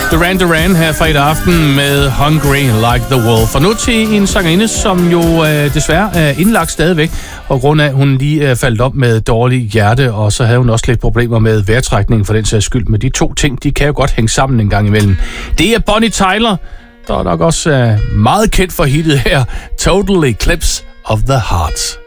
Duran Duran her fredag aften med Hungry Like the Wolf. Og nu til en sangerinde, som jo desværre er indlagt stadigvæk, på grund af, at hun lige faldt op med dårlig hjerte, og så havde hun også lidt problemer med vejrtrækningen for den sags skyld. Men de to ting, de kan jo godt hænge sammen en gang imellem. Det er Bonnie Tyler, der er nok også meget kendt for hittet her, Total Eclipse of the Heart.